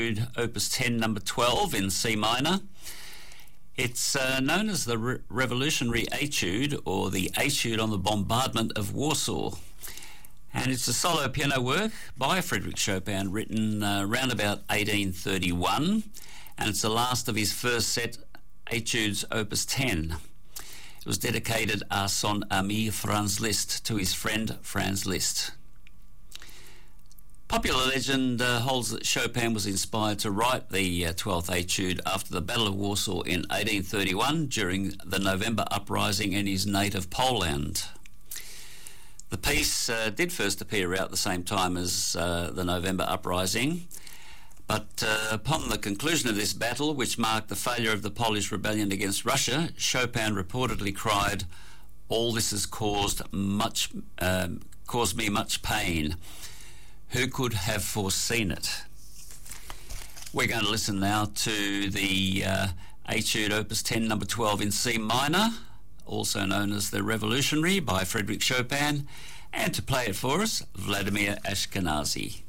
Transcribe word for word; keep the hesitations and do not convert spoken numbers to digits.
Opus ten, number twelve in C minor. It's uh, known as the Re- Revolutionary Etude, or the Etude on the Bombardment of Warsaw. And it's a solo piano work by Frederick Chopin, written uh, around about eighteen thirty-one, and it's the last of his first set, Etudes Opus ten. It was dedicated à son ami Franz Liszt, to his friend Franz Liszt. Popular legend uh, holds that Chopin was inspired to write the uh, twelfth Etude after the Battle of Warsaw in eighteen thirty-one during the November uprising in his native Poland. The piece uh, did first appear out at the same time as uh, the November uprising, but uh, upon the conclusion of this battle, which marked the failure of the Polish rebellion against Russia, Chopin reportedly cried, "All this has caused much, um, caused me much pain. Who could have foreseen it?" We're going to listen now to the uh, Etude Opus ten, number twelve in C minor, also known as the Revolutionary by Frederick Chopin, and to play it for us, Vladimir Ashkenazy.